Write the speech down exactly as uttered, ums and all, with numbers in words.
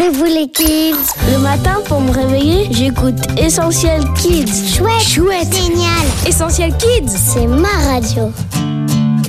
Rendez-vous les kids. Le matin, pour me réveiller, j'écoute Essentiel Kids. Chouette, chouette, génial. Essentiel Kids, c'est ma radio.